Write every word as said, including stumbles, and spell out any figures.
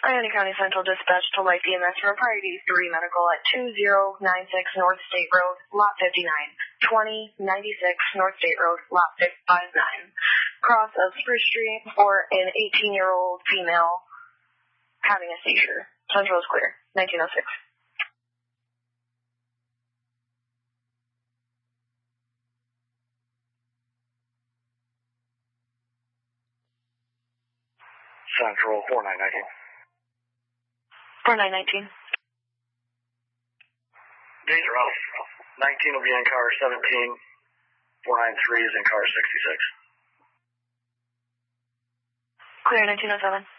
Ione County Central Dispatch to Life E M S for Priority three Medical at two zero nine six North State Road, Lot fifty-nine, twenty ninety-six North State Road, Lot fifty-nine. Cross of Spruce Street for an eighteen-year-old female having a seizure. Central is clear. nineteen oh six. Central four nine nineteen. four nine nineteen. Days are off. nineteen will be in car seventeen. four nine three is in car sixty-six. Clear nineteen oh seven.